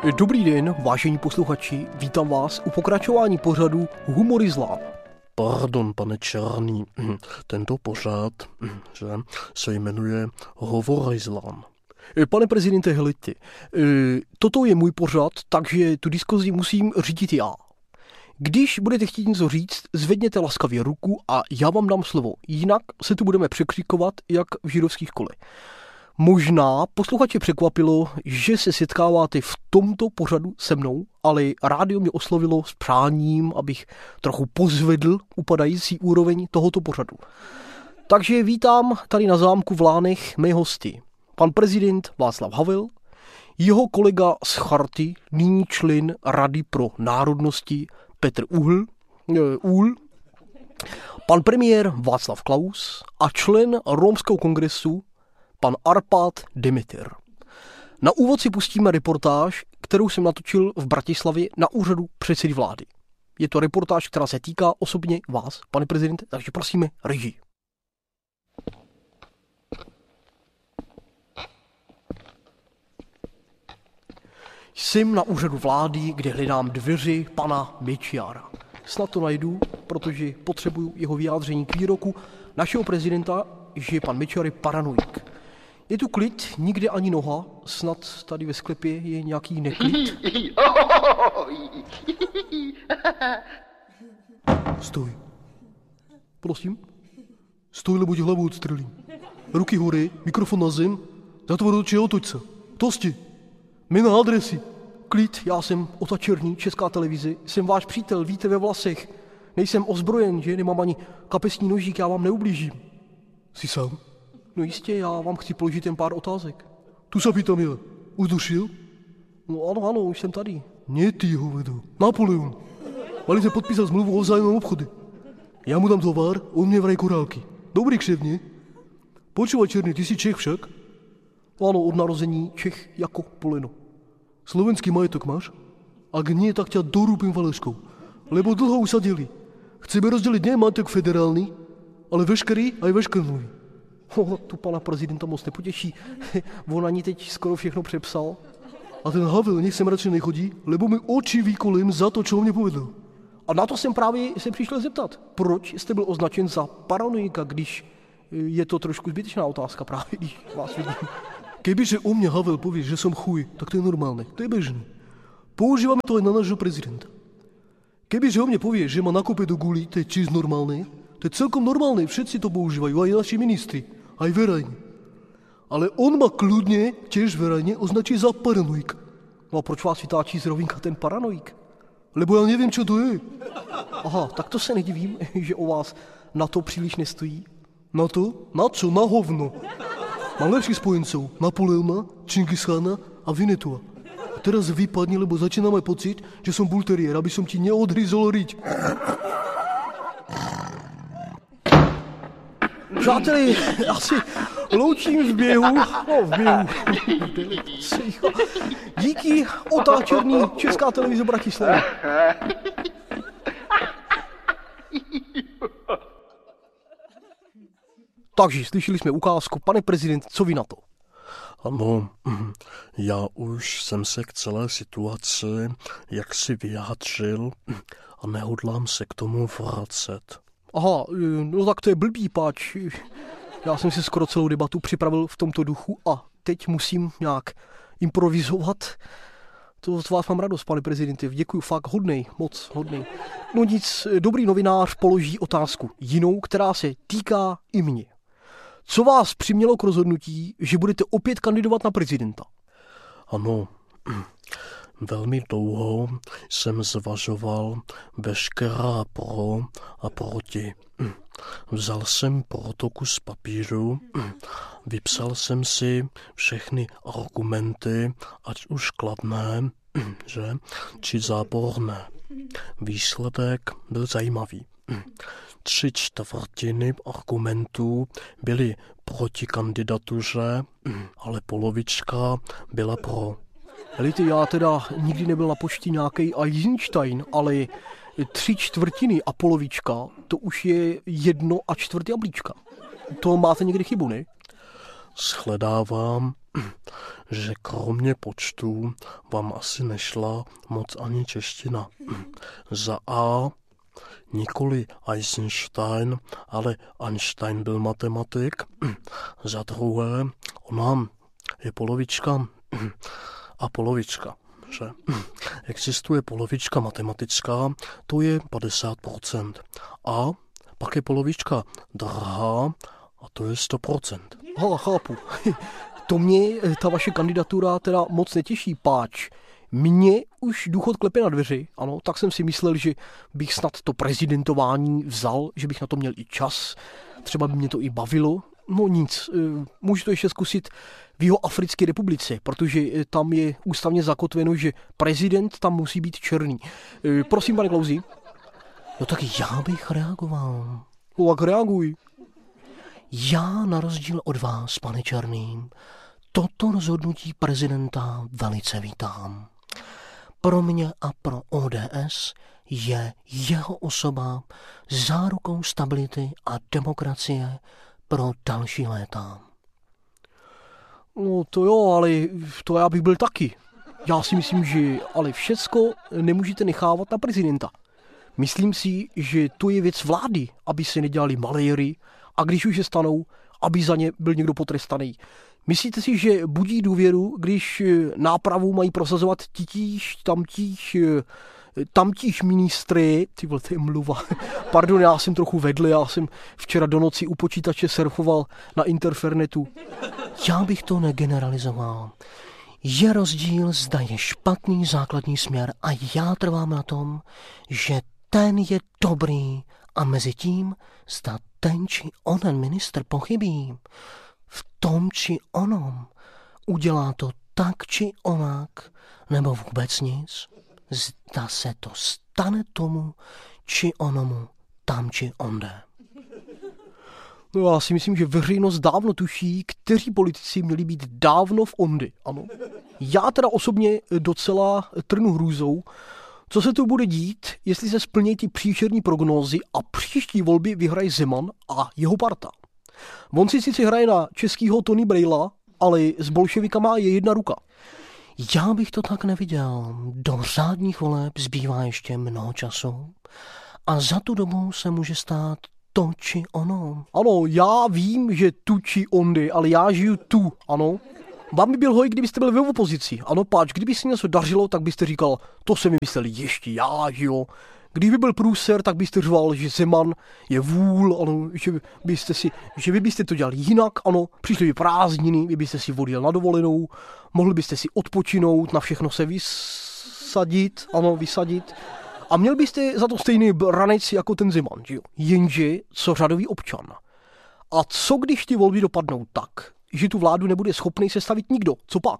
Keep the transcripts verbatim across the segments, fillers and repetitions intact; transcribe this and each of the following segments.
Dobrý den, vážení posluchači, vítám vás u pokračování pořadu Humorizlám. Pardon, pane Černý, tento pořad, že, se jmenuje Hovorizlám. Pane prezidente, helejte, toto je můj pořad, takže tu diskuzi musím řídit já. Když budete chtít něco říct, zvedněte laskavě ruku a já vám dám slovo, jinak se tu budeme překřikovat, jak v židovských škole. Možná posluchače překvapilo, že se setkáváte v tomto pořadu se mnou, ale rádio mě oslovilo s přáním, abych trochu pozvedl upadající úroveň tohoto pořadu. Takže vítám tady na zámku v Lánech mé hosty. Pan prezident Václav Havel, jeho kolega z Charty, nyní člen Rady pro národnosti Petr Uhl, Uhl, pan premiér Václav Klaus a člen Rómského kongresu pan Arpad Demeter. Na úvod si pustíme reportáž, kterou jsem natočil v Bratislavě na úřadu předsedy vlády. Je to reportáž, která se týká osobně vás, pane prezidente, takže prosíme režii. Jsem na úřadu vlády, kde hledám dveře pana Mečiara. Snad to najdu, protože potřebuju jeho vyjádření k výroku našeho prezidenta, že pan Mečiar je paranoik. Je tu klid, nikde ani noha, snad tady ve sklepě je nějaký neklid. Stoj. Prosím? Stoj, nebo ti hlavu odstřelím. Ruky hory, mikrofon na zem, zatvor oči a otoč se. Tosti. Jména, adresy. Klid, já jsem Ota Černý, Česká televize, jsem váš přítel, víte ve vlasech. Nejsem ozbrojen, že? Nemám ani kapesní nožík, já vám neublížím. Jsi sám? No jistě, já vám chci položit jen pár otázek. Tu se pýtam já. Už došel? No ano, ano, už jsem tady. Nie ty, hovedo. Napoleon. Mali se podpísat zmluvu o vzájemnom obchode. Já mu dám tovar, on mě vraj korálky. Dobrý kšeft, nie? Počúvaj, Černý, ty si Čech však? Ano, od narození Čech jako poleno. Slovenský majetok máš? Ak nie, tak ťa dorúpim faleškou. Lebo dlho usadili. Chceme rozdeliť nie majetok federálny, ale veškerý aj veškerný. Oh, tu pana prezidenta moc nepotěší. On ani teď skoro všechno přepsal. A ten Havel nech sem radši nechodí, lebo mi oči výkolím za to, čo mě povedal. A na to jsem právě se přišel zeptat. Proč jste byl označen za paranoika, když je to trošku zbytečná otázka právě, když vás vidím. Kebyže o mne Havel povie, že som chuj, tak to je normálne, to je bežné. Používame to aj na nášho prezidenta. Kebyže o mne povie, že ma nakope do guli, to je tiež normálne, to je celkom normálne, všetci to používajú, aj naši ministri, aj verejne. Ale on ma kľudne, tiež verejne, označí za paranoika. No a proč vás vytáčí z rovinka ten paranoik? Lebo ja neviem, čo to je. Aha, tak to se nedivím, že o vás na to příliš nestojí. Na to? Na čo? Na hovno. Mám lepších spojencov, Napoleona, Čingischána a Vinetua. A teraz vypadni, lebo začína mať pocit, že som bulteriér, aby som ti neodhryzol riť. Přáteli, já si loučím v běhu, no v běhu, díky Ota Černý, Česká televize Bratislava. Takže slyšeli jsme ukázku. Pane prezident, co vy na to? Ano, já už jsem se k celé situaci jaksi vyjádřil a nehodlám se k tomu vracet. Aha, no tak to je blbý, páč. Já jsem si skoro celou debatu připravil v tomto duchu a teď musím nějak improvizovat. To z vás mám radost, pane prezidente. Děkuju, fakt hodnej, moc hodnej. No nic, dobrý novinář položí otázku jinou, která se týká i mě. Co vás přimělo k rozhodnutí, že budete opět kandidovat na prezidenta? Ano, velmi dlouho jsem zvažoval veškerá pro a proti. Vzal jsem protokus papíru, vypsal jsem si všechny argumenty, ať už kladné, že, či záporné. Výsledek byl zajímavý. Tři čtvrtiny argumentů byly proti kandidatuře, ale polovička byla pro. Helejte, já teda nikdy nebyl na poště nějaký Eisenstein, ale tři čtvrtiny a polovička, to už je jedno a čtvrt jablíčka. To máte někdy chybu, ne? Shledávám, že kromě počtů vám asi nešla moc ani čeština. Za A nikoli Eisenstein, ale Einstein byl matematik. Za druhé, ona je polovička a polovička. Že existuje polovička matematická, to je padesát procent. A pak je polovička drahá a to je sto procent. Hala, chápu. To mě ta vaše kandidatura teda moc netěší, páč. Mně už důchod klepe na dveři, ano, tak jsem si myslel, že bych snad to prezidentování vzal, že bych na to měl i čas, třeba by mě to i bavilo. No nic, můžu to ještě zkusit v Jihoafrické republice, protože tam je ústavně zakotveno, že prezident tam musí být černý. Prosím, pane Klausi. No tak já bych reagoval. No tak reaguj. Já na rozdíl od vás, pane Černý, toto rozhodnutí prezidenta velice vítám. Pro mě a pro O D S je jeho osoba zárukou stability a demokracie pro další léta. No to jo, ale to já bych byl taky. Já si myslím, že ale všecko nemůžete nechávat na prezidenta. Myslím si, že to je věc vlády, aby se nedělali maléry a když už je stanou, aby za ně byl někdo potrestaný. Myslíte si, že budí důvěru, když nápravu mají prosazovat titíž, tamtíž, tamtíž ministry, ty vole, to je mluva. Pardon, já jsem trochu vedl, já jsem včera do noci u počítače surfoval na interfernetu. Já bych to negeneralizoval. Je rozdíl, zda je špatný základní směr a já trvám na tom, že ten je dobrý a mezi tím, zda ten či onen ministr pochybí v tom či onom, udělá to tak či onak, nebo vůbec nic, zda se to stane tomu či onomu tam či onde. No já si myslím, že veřejnost dávno tuší, kteří politici měli být dávno v ondy, ano. Já teda osobně docela trnu hrůzou, co se tu bude dít, jestli se splní ty příšerní prognózy a příští volby vyhraje Zeman a jeho parta. On si sice hraje na českýho Tony Braila, ale s bolševikama je jedna ruka. Já bych to tak neviděl. Do řádních voleb zbývá ještě mnoho času a za tu dobu se může stát to či ono. Ano, já vím, že tu či ondy, ale já žiju tu, ano. Vám by byl hoj, kdybyste byli v opozici. Ano, páč, kdyby se něco dařilo, tak byste říkal, to se mi mysleli ještě já, že jo. Kdyby byl průser, tak byste řval, že Zeman je vůl, ano, že byste si, že vy byste to dělali jinak, ano, přišli by prázdniny, vy byste si odjel na dovolenou, mohli byste si odpočinout, na všechno se vysadit, ano, vysadit. A měl byste za to stejný ranec jako ten Zeman, že jo. Jenže co řadový občan. A co když ty volby dopadnou tak, že tu vládu nebude schopný sestavit nikdo? Co pak?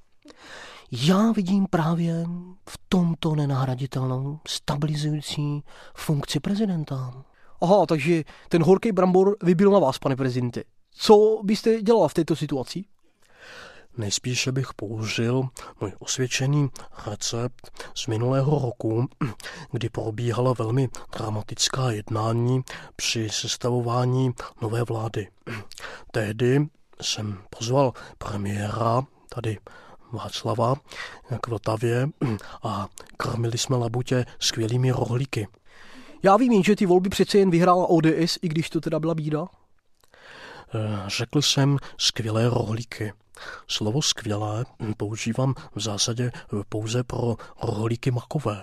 Já vidím právě v tomto nenahraditelnou stabilizující funkci prezidenta. Aha, takže ten horký brambor vybil na vás, pane prezidente. Co byste dělal v této situaci? Nejspíše bych použil můj osvědčený recept z minulého roku, kdy probíhala velmi dramatická jednání při sestavování nové vlády. Tehdy jsem pozval premiéra, tady Václava, k Vltavě a krmili jsme labutě skvělými rohlíky. Já vím, že ty volby přece jen vyhrála O D S, i když to teda byla bída. Řekl jsem skvělé rohlíky. Slovo skvělé používám v zásadě pouze pro rohlíky makové.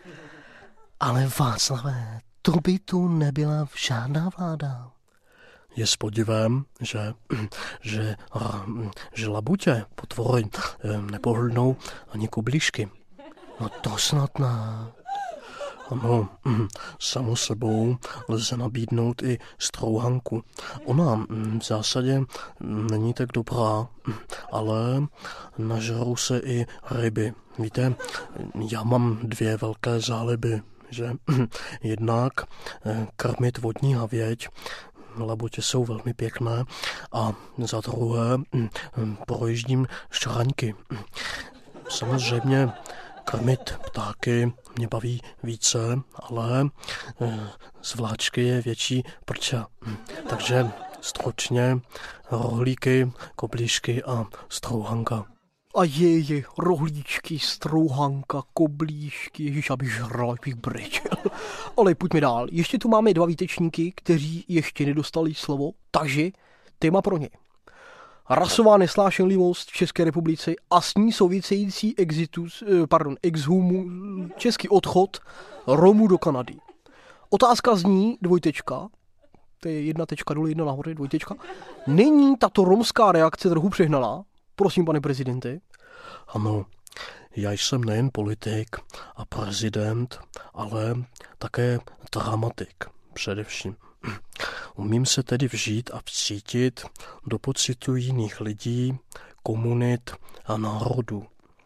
Ale Václavé, to by tu nebyla žádná vláda. Je s podivem, že, že, že labutě potvory nepohlnou ani kublíšky. No to snad ne. Ano, samo sebou lze nabídnout i strouhanku. Ona v zásadě není tak dobrá, ale nažerou se i ryby. Víte, já mám dvě velké záliby, že jednak krmit vodní havěť, labutě jsou velmi pěkné, a za druhé projíždím šraňky. Samozřejmě krmit ptáky mě baví více, ale z vláčky je větší prča. Takže Stručně rohlíky, koblížky a strouhanka. A je, je, rohlíčky, strouhanka, koblížky, ježiš, abych žral, abych brečel. Ale pojďme dál. Ještě tu máme dva výtečníky, kteří ještě nedostali slovo, takže téma pro ně. Rasová nesnášenlivost v České republice a s ní související exitus, pardon, exhumu, český odchod Romů do Kanady. Otázka zní dvojtečka, to je jedna tečka dole, jedna nahoře, dvojtečka. Není tato romská reakce trochu přehnaná? Prosím, pane prezidente. Ano, já jsem nejen politik a prezident, ale také dramatik především. Umím se tedy vžít a vcítit do pocitu jiných lidí, komunit a národů.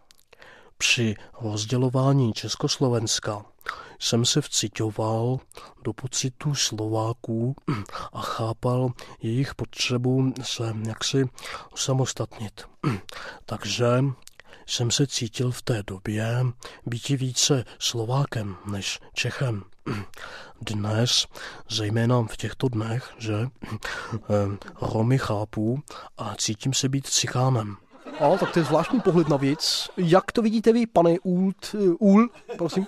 Při rozdělování Československa jsem se vciťoval do pocitů Slováků a chápal jejich potřebu se jaksi osamostatnit. Takže jsem se cítil v té době být více Slovákem než Čechem. Dnes, zejména v těchto dnech, že Romy chápu a cítím se být Cikánem. A tak to je zvláštní pohled na věc. Jak to vidíte vy, pane Ult, Ul, prosím?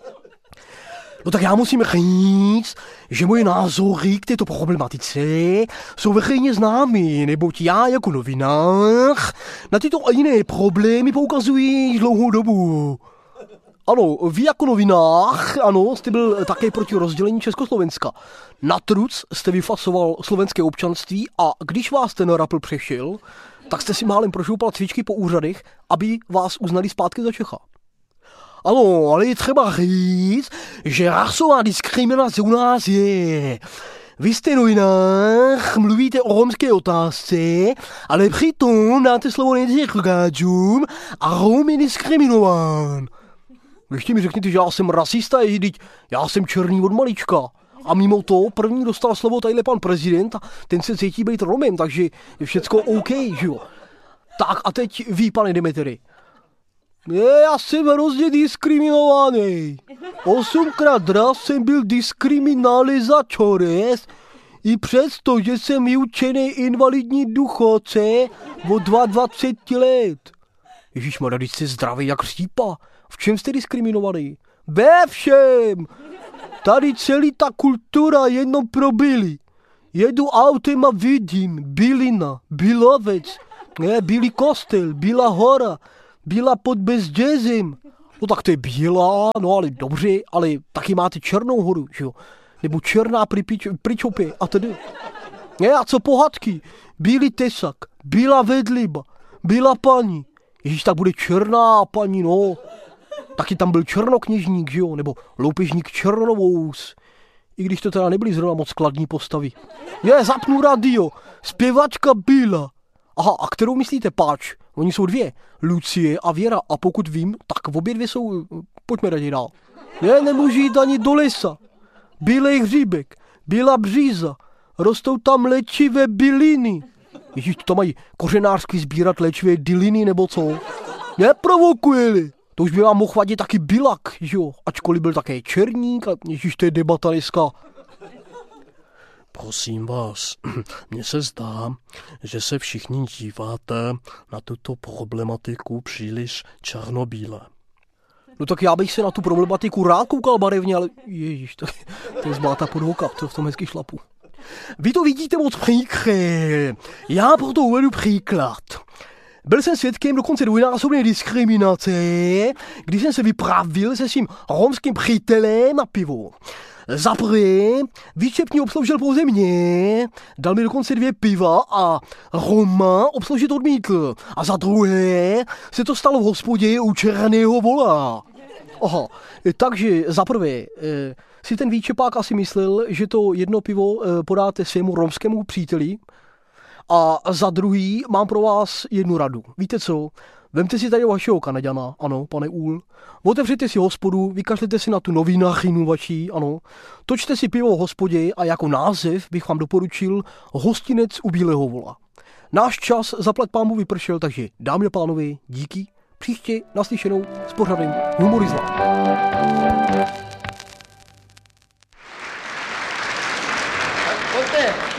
No tak já musím říct, že moje názory k této problematice jsou veřejně známy, neboť já jako novinář na tyto a jiné problémy poukazuji již dlouhou dobu. Ano, vy jako novinář, ano, jste byl také proti rozdělení Československa. Na truc jste vyfasoval slovenské občanství a když vás ten rapl přešel, tak jste si málem prošoupal cvičky po úřadech, aby vás uznali zpátky za Čecha. Ano, ale je třeba říct, že rasová diskriminace u nás je. Vy jste novinář, mluvíte o romské otázce, ale přitom dáte slovo nejdřív rodičům a Rom je diskriminován. Ještě mi řekněte, že já jsem rasista, vždyť já jsem černý od malička. A mimo to první dostal slovo tadyhle pan prezident a ten se cítí být Romem, takže je všecko OK, že jo. Tak a teď vy, pane Demetery. Já jsem hrozně diskriminovaný. Osmkrát raz jsem byl diskriminalizačores i přesto, že jsem vyučený invalidní důchodce od dvacet dva let. Ježišmarja, když jste zdravý jak řípa. V čem jste diskriminovaný? Ve všem! Tady celý ta kultura jenom pro byli. Jedu autem a vidím Bylina, Bylovec, ne, Bílý kostel, Bílá hora, Bílá pod Bezdězem. No tak to je bílá, no ale dobře, ale taky máte Černou horu, že jo? Nebo Černá Pričopě a tedy. Ne, a co pohádky? Bílý tesak, Bílá vedliba, Bílá paní. Ježíš, tak bude Černá paní, no. Taky tam byl Černokněžník, že jo? Nebo loupežník Černovous. I když to teda nebyly zrovna moc skladní postavy. Je, zapnu radio. Zpěvačka Byla. Aha, a kterou myslíte, páč? Oni jsou dvě. Lucie a Věra. A pokud vím, tak obě dvě jsou... Pojďme raději dál. Je, nemůžu jít ani do lesa. Bílej hříbek. Bílá bříza. Rostou tam léčivé byliny. Ježíš, to mají kořenářsky sbírat léčivé diliny nebo co? Neprovokujeli. To už by vám mohl vadit taky Bilak, že jo? Ačkoliv byl také černík a ježiš, to je debata dneska. Prosím vás, mně se zdá, že se všichni díváte na tuto problematiku příliš černobíle. No tak já bych se na tu problematiku rád koukal barevně, ale ježiš, to, to je zbáta podvoka, to v tom hezky šlapu. Vy to vidíte moc příkré. Já proto uvedu příklad. Byl jsem svědkem dokonce dvojnásobné diskriminace, když jsem se vypravil se svým romským přítelem na pivo. Za prvé, výčepní obsloužil pouze mě, dal mi dokonce dvě piva a Roma obsloužit odmítl. A za druhé se to stalo v hospodě u Černého vola. Aha, takže za prvé si ten výčepák asi myslel, že to jedno pivo podáte svému romskému příteli. A za druhý mám pro vás jednu radu. Víte co? Vemte si tady vašeho Kanaďana, ano, pane Úl. Otevřete si hospodu, vykašlete si na tu novinařinu vaší, ano. Točte si pivo v hospodě a jako název bych vám doporučil Hostinec u Bílého vola. Náš čas zaplať pámu vypršel, takže dámy a pánové, díky. Příště naslyšenou s pořadem Humorizla. Pojďte.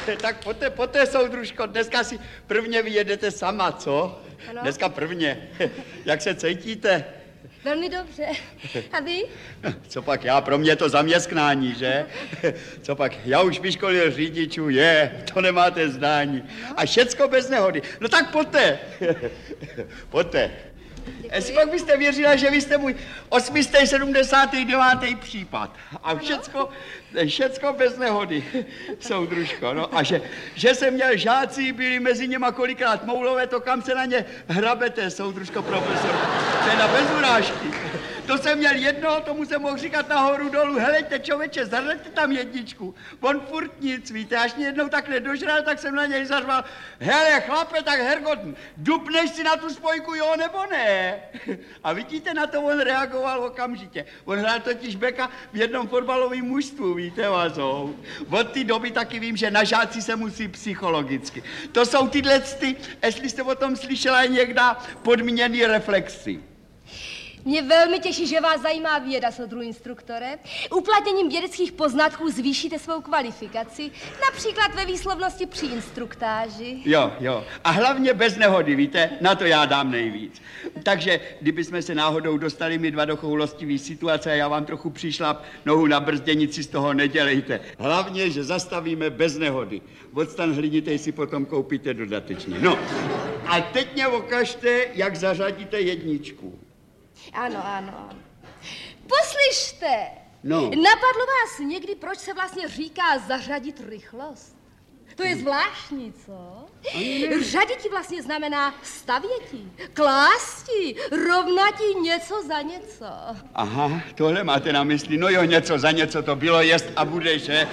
Tak poté, poté, soudružko, dneska si prvně vyjedete sama, co? Ano. Dneska prvně. Jak se cítíte? Velmi dobře. A vy? Co pak já, pro mě je to zaměstnání, že? Co pak, já už vyškolil řidičů, je, to nemáte zdání. A všecko bez nehody. No tak pojďte. Pojďte. Jestli pak byste věřila, že vy jste můj osmistý sedmdesátý devátý případ. A všecko, všecko bez nehody, soudružko. No a že, že jsem měl žáci, byli mezi něma kolikrát moulové, to kam se na ně hrabete, soudružko profesor. To je na bez urážky. To jsem měl jednoho, tomu jsem mohl říkat nahoru dolů, helejte člověče, zařaďte tam jedničku. On furt nic, víte, až mě jednou takhle dožral, tak jsem na něj zařval, hele chlape, tak Hergot, dupneš si na tu spojku, jo nebo ne? A vidíte, na to on reagoval okamžitě. On hrál totiž beka v jednom fotbalovém mužstvu, víte, vazou. Od té doby taky vím, že na žáci se musí psychologicky. To jsou tyhle ty, jestli jste o tom slyšela někdy, podmíněný reflexy. Mě velmi těší, že vás zajímá věda, soudru instruktore. Uplatněním vědeckých poznatků zvýšíte svou kvalifikaci, například ve výslovnosti při instruktáži. Jo, jo. A hlavně bez nehody, víte, na to já dám nejvíc. Takže, kdybychom se náhodou dostali my dva do choulostivý situace a já vám trochu přišlap nohu na brzděnici, z toho nedělejte. Hlavně, že zastavíme bez nehody. Odstan hlinitej si potom koupíte dodatečně. No, a teď mě ukažte, jak zařadíte jedničku. Ano, ano. Poslyšte, no. Napadlo vás někdy, proč se vlastně říká zařadit rychlost? To je zvláštní, co? Řadití vlastně znamená stavětí, klásti, rovnatí něco za něco. Aha, tohle máte na mysli. No jo, něco za něco to bylo, jest a bude, že?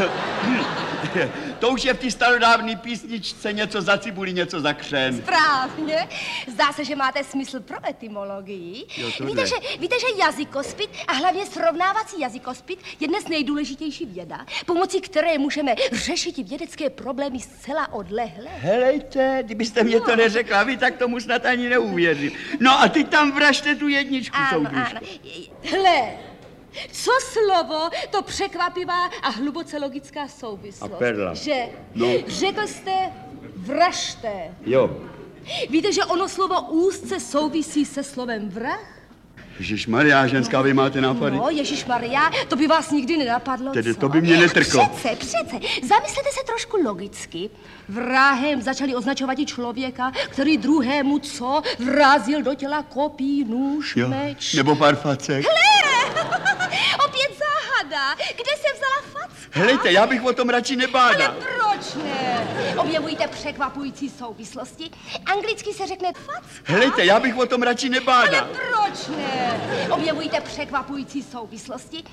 To už je v té starodávné písničce něco za cibuli, něco za křen. Správně. Zdá se, že máte smysl pro etymologii. Jo, víte, že, víte, že jazykospit a hlavně srovnávací jazykospit je dnes nejdůležitější věda, pomocí které můžeme řešit vědecké problémy zcela odlehle. Helejte, kdybyste mě to neřekla vy, tak tomu snad ani neuvěřím. No a ty tam vražte tu jedničku, ano, soudružko. Ano, hle. Co slovo, to překvapivá a hluboce logická souvislost. A perla. Že no. Řekl jste vražte. Jo. Víte, že ono slovo úzce souvisí se slovem vrah? Ježišmarja, ženská, vy máte nápady? No, Ježišmarja, to by vás nikdy nenapadlo, Tedy co? to by mě netrklo. Přece, přece, zamyslete se trošku logicky. Vrahem začali označovat i člověka, který druhému co vrazil do těla kopí, nůž, jo. meč. Nebo pár facek. Hle, opět záhada. Kde se vzala facka? Helejte, já bych o tom radši nebádal. Ale proč ne? Objevujte překvapující souvislosti. Anglicky se řekne facka. Helejte, já bych o tom radši nebádal. Ale proč ne? Objevujte překvapující souvislosti.